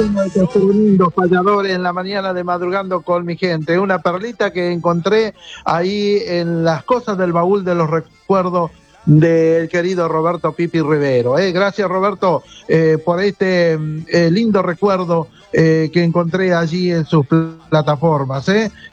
Tremendos falladores en la mañana de Madrugando con mi gente. Una perlita que encontré ahí en las cosas del baúl de los recuerdos del querido Roberto Pipi Rivero. Gracias, Roberto, por este lindo recuerdo que encontré allí en sus plataformas.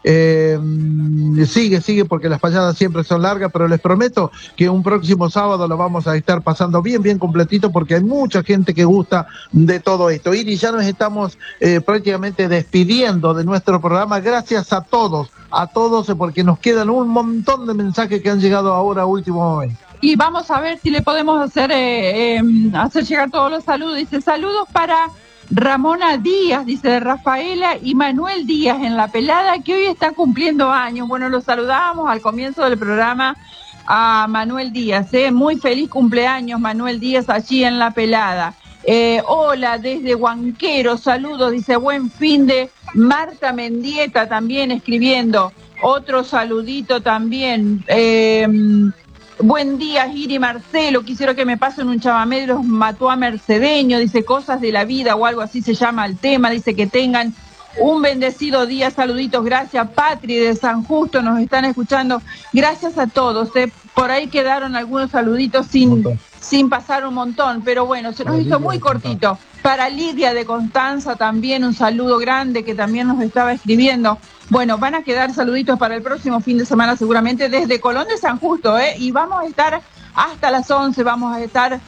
Sigue, porque las payadas siempre son largas, pero les prometo que un próximo sábado lo vamos a estar pasando bien completito, porque hay mucha gente que gusta de todo esto. Iris, ya nos estamos prácticamente despidiendo de nuestro programa. Gracias a todos, porque nos quedan un montón de mensajes que han llegado ahora a último momento. Y vamos a ver si le podemos hacer llegar todos los saludos. Dice, saludos para Ramona Díaz, dice Rafaela y Manuel Díaz en La Pelada, que hoy está cumpliendo años. Bueno, lo saludamos al comienzo del programa a Manuel Díaz, muy feliz cumpleaños Manuel Díaz allí en La Pelada. Hola desde Huanquero, saludos, dice buen fin de Marta Mendieta también escribiendo, otro saludito también. Buen día, Giri Marcelo, quisiera que me pasen un chamamé de los Mató a Mercedeño, dice cosas de la vida o algo así se llama el tema, dice que tengan un bendecido día, saluditos, gracias. Patri de San Justo nos están escuchando, gracias a todos, por ahí quedaron algunos saluditos sin pasar un montón, pero bueno, se nos hizo muy cortito. Para Lidia de Constanza también un saludo grande que también nos estaba escribiendo. Bueno, van a quedar saluditos para el próximo fin de semana seguramente desde Colón de San Justo, y vamos a estar hasta las 11, vamos a estar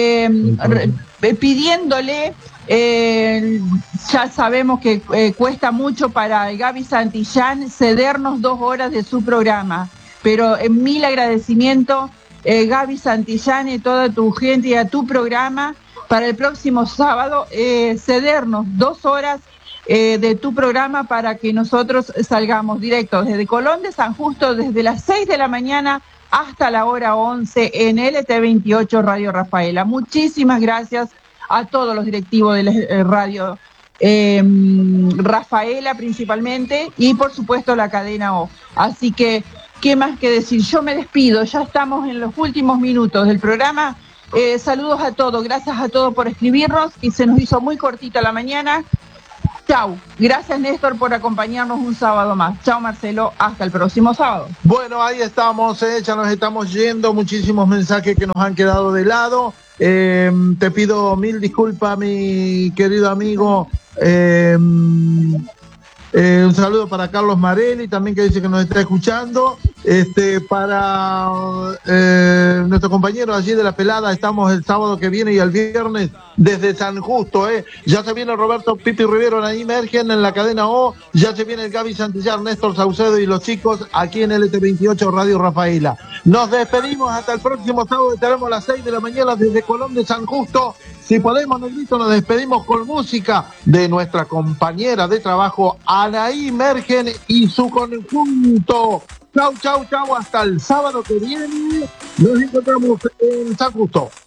pidiéndole, ya sabemos que cuesta mucho para Gaby Santillán cedernos 2 horas de su programa, pero mil agradecimiento, Gaby Santillán y toda tu gente y a tu programa para el próximo sábado, cedernos 2 horas de tu programa para que nosotros salgamos directos desde Colón de San Justo desde las 6 de la mañana hasta la hora 11 en LT28 Radio Rafaela. Muchísimas gracias a todos los directivos de la radio Rafaela principalmente y por supuesto la cadena O. Así que, ¿qué más que decir? Yo me despido, ya estamos en los últimos minutos del programa. Saludos a todos, gracias a todos por escribirnos y se nos hizo muy cortita la mañana. Chau, gracias Néstor por acompañarnos un sábado más. Chau Marcelo, hasta el próximo sábado. Bueno, ahí estamos, ya nos estamos yendo, muchísimos mensajes que nos han quedado de lado. Te pido mil disculpas, mi querido amigo. Un saludo para Carlos Marelli, también que dice que nos está escuchando. Para nuestro compañero allí de La Pelada, estamos el sábado que viene y el viernes desde San Justo. Ya se viene Roberto Pipi Rivero, ahí emergen en la cadena O. Ya se viene el Gaby Santillán, Néstor Saucedo y los chicos aquí en LT28 Radio Rafaela. Nos despedimos hasta el próximo sábado. Estaremos a las 6 de la mañana desde Colón de San Justo. Si podemos, Negrito, nos despedimos con música de nuestra compañera de trabajo, Anaí Mergen y su conjunto. Chau, hasta el sábado que viene. Nos encontramos en San Justo.